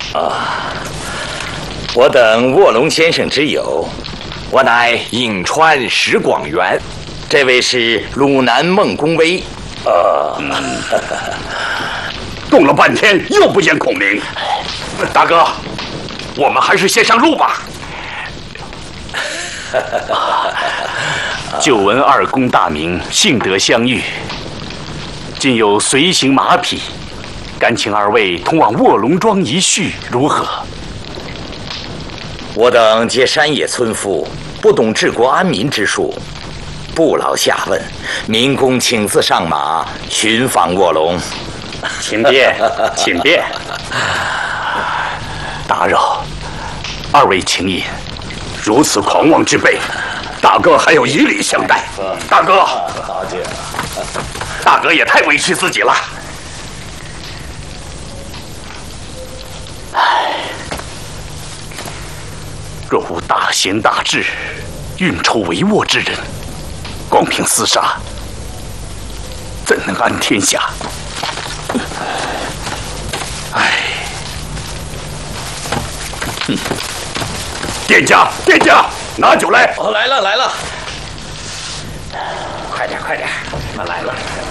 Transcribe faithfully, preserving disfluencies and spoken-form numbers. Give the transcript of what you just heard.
啊，我等卧龙先生之友，我乃颍川石广元，这位是鲁南孟公威。呃，嗯、 动了半天又不见孔明，大哥，我们还是先上路吧。 久闻二公大名，幸得相遇。今有随行马匹，敢请二位同往卧龙庄一叙，如何？ 我等皆山野村夫，不懂治国安民之术，不劳下问。明公请自上马，寻访卧龙。 请便，请便。打扰，二位请饮。 如此狂妄之辈，大哥还有以礼相待。大哥，大哥也太委屈自己了。 唉，若无大贤大智、运筹帷幄之人，光凭厮杀，怎能安天下？唉， 哼。店家，店家，拿酒来！ 哦，来了来了，快点快点，我来了。